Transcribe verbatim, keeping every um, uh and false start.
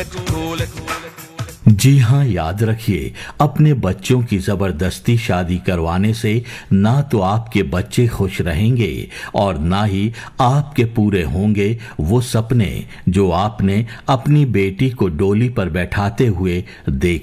जी हाँ, याद रखिए, अपने बच्चों की जबरदस्ती शादी करवाने से ना तो आपके बच्चे खुश रहेंगे और ना ही आपके पूरे होंगे वो सपने जो आपने अपनी बेटी को डोली पर बैठाते हुए देखे।